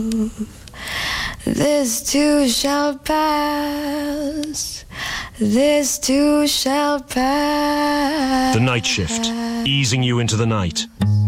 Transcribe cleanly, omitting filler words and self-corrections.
This too shall pass. This too shall pass. The Night Shift, easing you into the night.